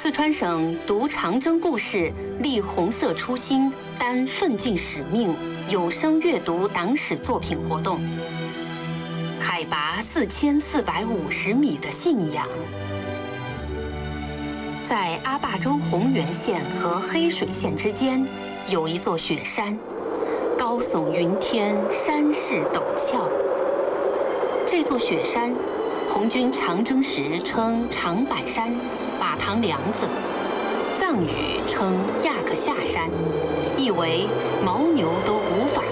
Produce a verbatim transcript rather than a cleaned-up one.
四川省读长征故事，立红色初心，担奋进使命有声阅读党史作品活动。海拔四千四百五十米的信仰。在阿坝州洪源县和黑水县之间，有一座雪山，高耸云天，山势陡峭。这座雪山，红军长征时称长板山、把塘梁子，藏语称亚克夏山，意为牦牛都无法